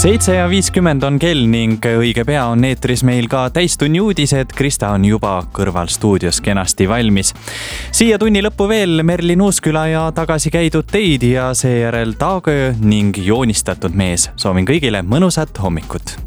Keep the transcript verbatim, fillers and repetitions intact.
seitse ja viiskümmend on kell ning õige pea on eetris meil ka täistunni uudised. Krista on juba kõrval stuudios kenasti valmis. Siia tunni lõppu veel Merlin Uusküla ja tagasi käidud teid ja seejärel Taagöö ning joonistatud mees. Soovin kõigile mõnusat hommikut.